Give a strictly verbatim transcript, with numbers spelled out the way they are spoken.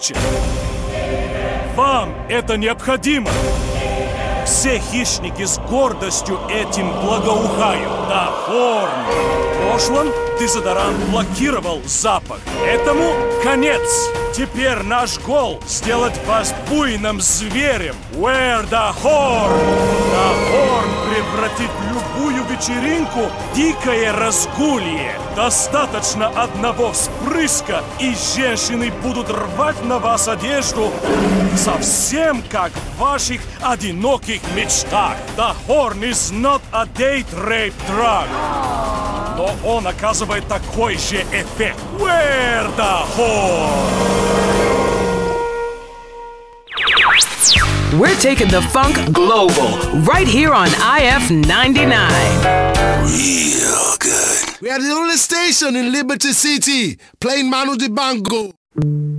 Вам это необходимо. Все хищники с гордостью этим благоухают. Да, Хорн. В прошлом дезодорант блокировал запах. Этому конец. Теперь наш гол — сделать вас буйным зверем. Wear the Horn. Да, Хорн превратит любую вечеринку в дикое разгулье. Достаточно одного вспрыска, и женщины будут рвать на вас одежду, совсем как в ваших одиноких мечтах. The Horn is not a date rape drug. Но он оказывает такой же эффект. Wear the Horn. We're taking the funk global, right here on I F ninety-nine. Real good. We are the only station in Liberty City playing Manu Dibango.